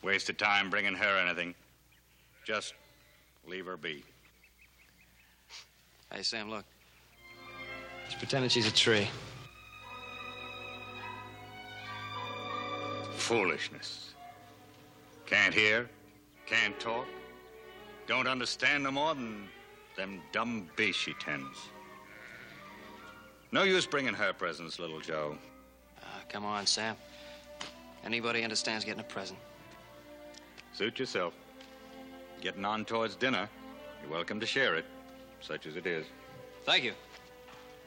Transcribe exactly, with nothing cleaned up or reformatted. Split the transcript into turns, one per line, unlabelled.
Waste of time bringing her anything. Just leave her be.
Hey, Sam, look. She's pretending she's a tree.
Foolishness. Can't hear, can't talk, don't understand no more than them dumb beasts she tends. No use bringing her presents, little Joe.
Uh, come on, Sam. Anybody understands getting a present.
Suit yourself. Getting on towards dinner. You're welcome to share it, such as it is.
Thank you.